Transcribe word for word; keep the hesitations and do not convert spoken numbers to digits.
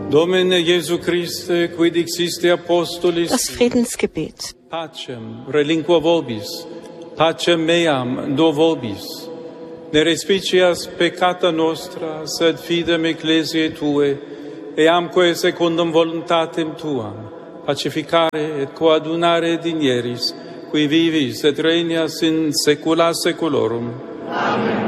Domine Jesu Christe, quid existe apostolis, Das Friedensgebet. pacem relinquo vobis, pacem meam do vobis. Ne respicias peccata nostra, sed fidem ecclesiae Tue, eamque secundum voluntatem Tuam, pacificare et coadunare digneris, qui vivis et regnas in saecula saeculorum. Amen.